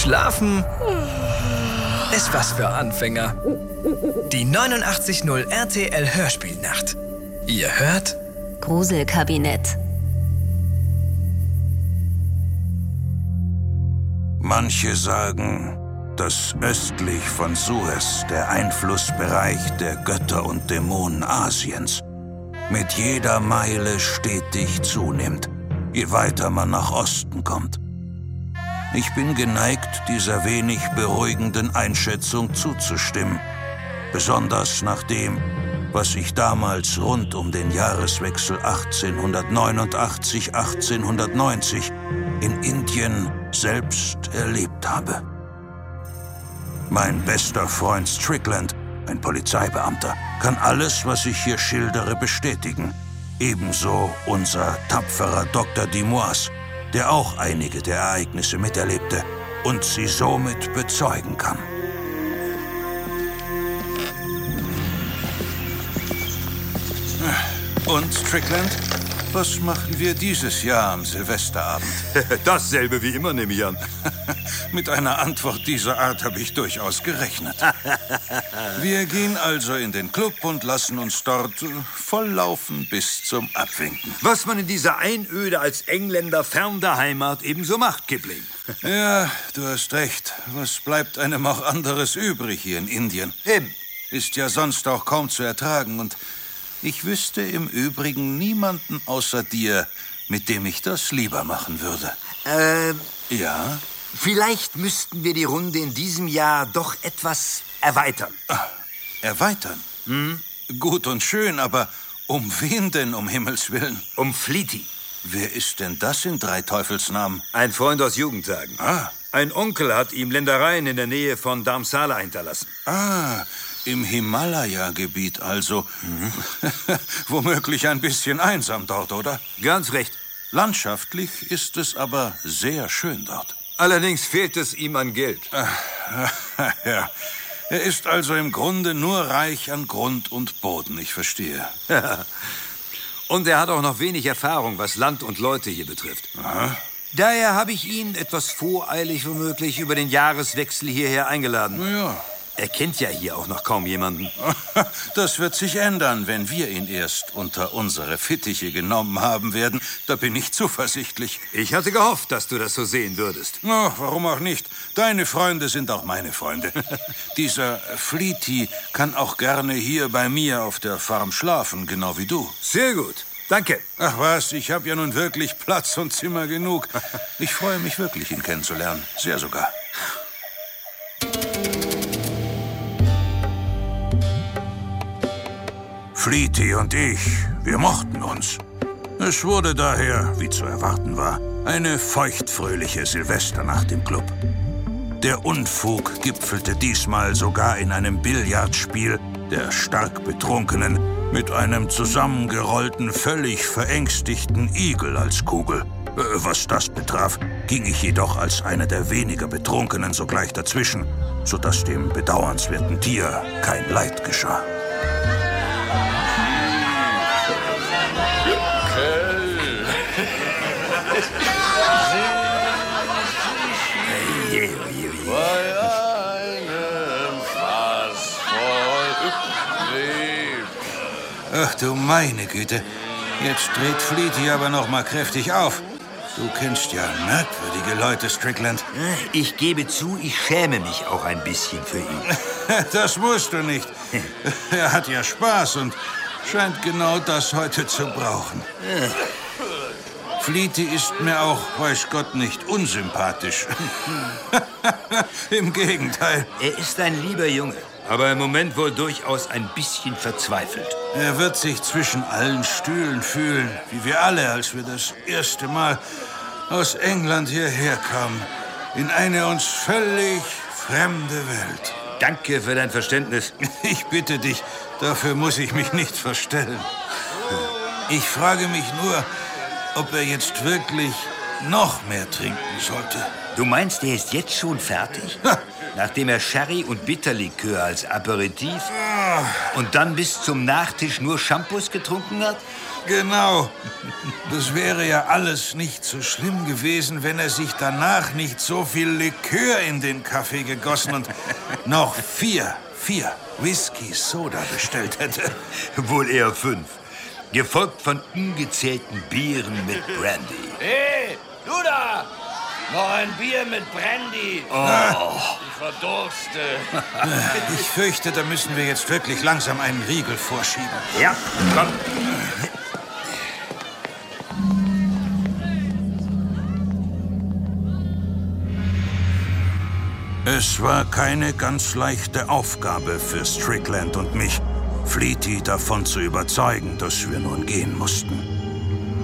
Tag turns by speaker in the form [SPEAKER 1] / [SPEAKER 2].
[SPEAKER 1] Schlafen ist was für Anfänger. Die 89.0 RTL Hörspielnacht. Ihr hört
[SPEAKER 2] Gruselkabinett.
[SPEAKER 3] Manche sagen, dass östlich von Suez der Einflussbereich der Götter und Dämonen Asiens mit jeder Meile stetig zunimmt, je weiter man nach Osten kommt. Ich bin geneigt, dieser wenig beruhigenden Einschätzung zuzustimmen, besonders nach dem, was ich damals rund um den Jahreswechsel 1889-1890 in Indien selbst erlebt habe. Mein bester Freund Strickland, ein Polizeibeamter, kann alles, was ich hier schildere, bestätigen. Ebenso unser tapferer Dr. Dimoise, der auch einige der Ereignisse miterlebte und sie somit bezeugen kann. Und, Strickland, was machen wir dieses Jahr am Silvesterabend?
[SPEAKER 4] Dasselbe wie immer, nehme ich an.
[SPEAKER 3] Mit einer Antwort dieser Art habe ich durchaus gerechnet. Wir gehen also in den Club und lassen uns dort volllaufen bis zum Abwinken.
[SPEAKER 4] Was man in dieser Einöde als Engländer fern der Heimat ebenso macht, Kipling.
[SPEAKER 3] Ja, du hast recht. Was bleibt einem auch anderes übrig hier in Indien?
[SPEAKER 4] Eben.
[SPEAKER 3] Ist ja sonst auch kaum zu ertragen und ich wüsste im Übrigen niemanden außer dir, mit dem ich das lieber machen würde. Ja?
[SPEAKER 4] Vielleicht müssten wir die Runde in diesem Jahr doch etwas erweitern.
[SPEAKER 3] Erweitern? Gut und schön, aber um wen denn, um Himmels Willen?
[SPEAKER 4] Um Fleety.
[SPEAKER 3] Wer ist denn das in drei Teufelsnamen?
[SPEAKER 4] Ein Freund aus Jugendtagen. Ein Onkel hat ihm Ländereien in der Nähe von Dharamsala hinterlassen.
[SPEAKER 3] Im Himalaya-Gebiet also. Womöglich ein bisschen einsam dort, oder?
[SPEAKER 4] Ganz recht.
[SPEAKER 3] Landschaftlich ist es aber sehr schön dort.
[SPEAKER 4] Allerdings fehlt es ihm an Geld.
[SPEAKER 3] Ja. Er ist also im Grunde nur reich an Grund und Boden, ich verstehe.
[SPEAKER 4] Und er hat auch noch wenig Erfahrung, was Land und Leute hier betrifft. Daher habe ich ihn, etwas voreilig womöglich, über den Jahreswechsel hierher eingeladen.
[SPEAKER 3] Ja.
[SPEAKER 4] Er kennt ja hier auch noch kaum jemanden.
[SPEAKER 3] Das wird sich ändern, wenn wir ihn erst unter unsere Fittiche genommen haben werden. Da bin ich zuversichtlich.
[SPEAKER 4] Ich hatte gehofft, dass du das so sehen würdest.
[SPEAKER 3] Warum auch nicht? Deine Freunde sind auch meine Freunde. Dieser Fleety kann auch gerne hier bei mir auf der Farm schlafen, genau wie du.
[SPEAKER 4] Sehr gut. Danke.
[SPEAKER 3] Ach was, ich habe ja nun wirklich Platz und Zimmer genug. Ich freue mich wirklich, ihn kennenzulernen. Sehr sogar. Fleety und ich, wir mochten uns. Es wurde daher, wie zu erwarten war, eine feuchtfröhliche Silvesternacht im Club. Der Unfug gipfelte diesmal sogar in einem Billardspiel der stark Betrunkenen mit einem zusammengerollten, völlig verängstigten Igel als Kugel. Was das betraf, ging ich jedoch als einer der weniger Betrunkenen sogleich dazwischen, sodass dem bedauernswerten Tier kein Leid geschah.
[SPEAKER 5] Bei einem Fass voll Trieb.
[SPEAKER 3] Ach du meine Güte, jetzt dreht Fleety aber noch mal kräftig auf. Du kennst ja merkwürdige Leute, Strickland.
[SPEAKER 4] Ich gebe zu, ich schäme mich auch ein bisschen für ihn.
[SPEAKER 3] Das musst du nicht. Er hat ja Spaß und scheint genau das heute zu brauchen. Fleety ist mir auch, weiß Gott, nicht unsympathisch. Im Gegenteil.
[SPEAKER 4] Er ist ein lieber Junge, aber im Moment wohl durchaus ein bisschen verzweifelt.
[SPEAKER 3] Er wird sich zwischen allen Stühlen fühlen, wie wir alle, als wir das erste Mal aus England hierher kamen. In eine uns völlig fremde Welt.
[SPEAKER 4] Danke für dein Verständnis.
[SPEAKER 3] Ich bitte dich, dafür muss ich mich nicht verstellen. Ich frage mich nur, ob er jetzt wirklich noch mehr trinken sollte.
[SPEAKER 4] Du meinst, er ist jetzt schon fertig? Nachdem er Sherry und Bitterlikör als Aperitif und dann bis zum Nachtisch nur Shampoos getrunken hat?
[SPEAKER 3] Genau. Das wäre ja alles nicht so schlimm gewesen, wenn er sich danach nicht so viel Likör in den Kaffee gegossen und noch vier Whisky-Soda bestellt hätte.
[SPEAKER 4] Wohl eher 5. Gefolgt von ungezählten Bieren mit Brandy.
[SPEAKER 5] Hey, du da! Noch ein Bier mit Brandy.
[SPEAKER 4] Oh.
[SPEAKER 5] Ich verdurste.
[SPEAKER 3] Ich fürchte, da müssen wir jetzt wirklich langsam einen Riegel vorschieben.
[SPEAKER 4] Ja, komm.
[SPEAKER 3] Es war keine ganz leichte Aufgabe für Strickland und mich, Fleety davon zu überzeugen, dass wir nun gehen mussten.